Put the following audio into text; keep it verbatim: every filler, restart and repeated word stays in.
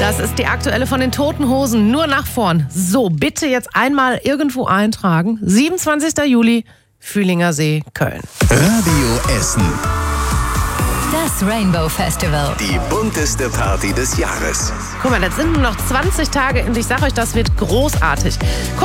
Das ist die aktuelle von den Toten Hosen. Nur nach vorn. So, bitte jetzt einmal irgendwo eintragen. siebenundzwanzigster Juli, Fühlinger See, Köln. Radio Essen. Das Rainbow Festival. Die bunteste Party des Jahres. Guck mal, das sind nur noch zwanzig Tage und ich sag euch, das wird großartig. Guck